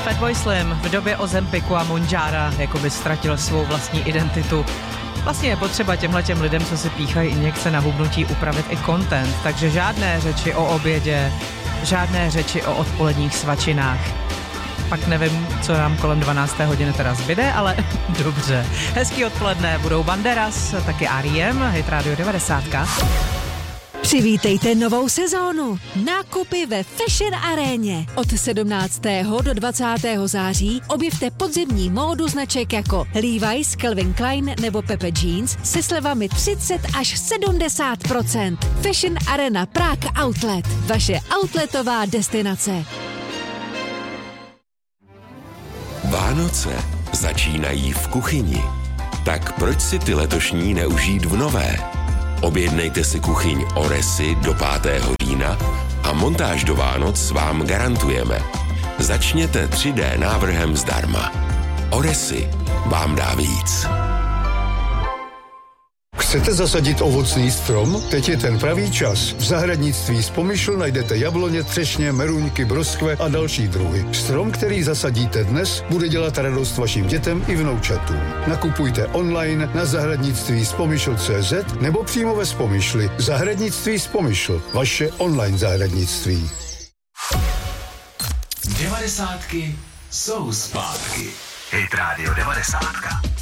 Fatboy Slim v době Ozempiku a Mounjara jakoby ztratil svou vlastní identitu. Vlastně je potřeba těmhletěm lidem, co si píchají injekce na hubnutí, upravit i content, takže žádné řeči o obědě, žádné řeči o odpoledních svačinách. Pak nevím, co nám kolem 12. hodiny teda zbyde, ale dobře. Hezký odpoledne, budou Banderas, taky R.E.M., Hit Radio 90. Přivítejte novou sezónu. Nákupy ve Fashion Aréně. Od 17. do 20. září objevte podzimní módu značek jako Levi's, Calvin Klein nebo Pepe Jeans se slevami 30 až 70%. Fashion Arena Prague Outlet. Vaše outletová destinace. Vánoce začínají v kuchyni. Tak proč si ty letošní neužít v nové? Objednejte si kuchyň Oresy do 5. října a montáž do Vánoc vám garantujeme. Začněte 3D návrhem zdarma. Oresy vám dá víc. Chcete zasadit ovocný strom? Teď je ten pravý čas. V zahradnictví Spomyšl najdete jabloně, třešně, meruňky, broskve a další druhy. Strom, který zasadíte dnes, bude dělat radost vašim dětem i vnoučatům. Nakupujte online na zahradnictví Spomyšl.cz nebo přímo ve Spomyšli. Zahradnictví Spomyšl. Vaše online zahradnictví. 90 jsou zpátky. Hit Radio 90.